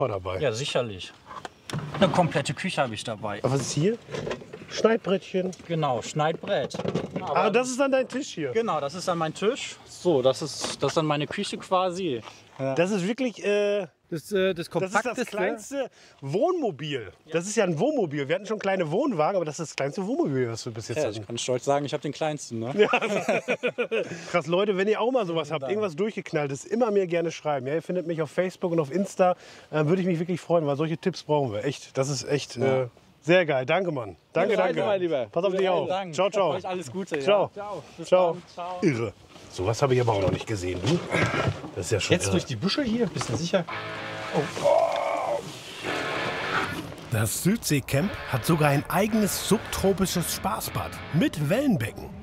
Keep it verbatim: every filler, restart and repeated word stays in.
dabei. Ja, sicherlich. Eine komplette Küche habe ich dabei. Was ist hier? Schneidbrettchen. Genau, Schneidbrett. Aber Ah, das ist dann dein Tisch hier. Genau, das ist dann mein Tisch. So, das ist, das ist dann meine Küche quasi. Ja. Das ist wirklich äh, Das, äh, das das, kompakteste. ist das kleinste Wohnmobil. Das ist ja ein Wohnmobil. Wir hatten schon kleine Wohnwagen, aber das ist das kleinste Wohnmobil, was wir bis jetzt Ja, hatten. ich kann stolz sagen, ich habe den kleinsten. Ne? Krass, Leute, wenn ihr auch mal sowas habt, irgendwas durchgeknallt ist, immer mir gerne schreiben. Ja, ihr findet mich auf Facebook und auf Insta. Äh, würde ich mich wirklich freuen, weil solche Tipps brauchen wir. Echt, das ist echt äh, sehr geil. Danke, Mann. Danke, Gute danke. Reise, mein Lieber. Pass auf dich auf. Dank. Ciao, ciao. Euch alles Gute. Ciao. Ja. Ciao. Bis Ciao. dann. Ciao. Irre. Sowas habe ich aber auch noch nicht gesehen. Du? Das ist ja schon Jetzt irre. durch die Büsche hier, bist du sicher? Das Südseecamp hat sogar ein eigenes subtropisches Spaßbad mit Wellenbecken.